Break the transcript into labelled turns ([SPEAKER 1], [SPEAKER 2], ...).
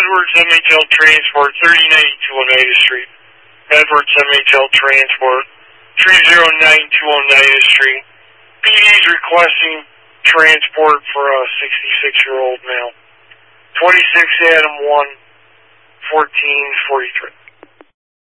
[SPEAKER 1] Edwards MHL Transport, 3092 Oneida Street. Edwards MHL Transport, 3092 Oneida Street. PD's requesting transport for a 66-year-old male. 26 Adam 1, 1443.